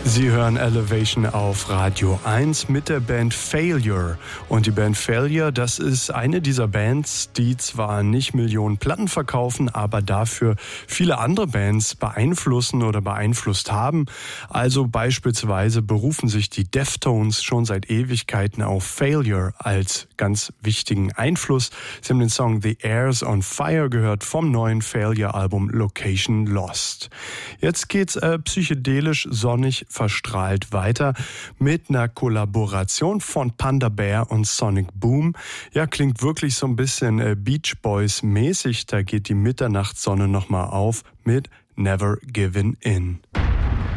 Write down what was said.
Sie hören Elevation auf Radio 1 mit der Band Failure. Und die Band Failure, das ist eine dieser Bands, die zwar nicht Millionen Platten verkaufen, aber dafür viele andere Bands beeinflussen oder beeinflusst haben. Also beispielsweise berufen sich die Deftones schon seit Ewigkeiten auf Failure als ganz wichtigen Einfluss. Sie haben den Song The Air's on Fire gehört vom neuen Failure-Album Location Lost. Jetzt geht's psychedelisch sonnig verstrahlt weiter mit einer Kollaboration von Panda Bear und Sonic Boom. Ja, klingt wirklich so ein bisschen Beach Boys mäßig. Da geht die Mitternachtssonne nochmal auf mit Never Giving In.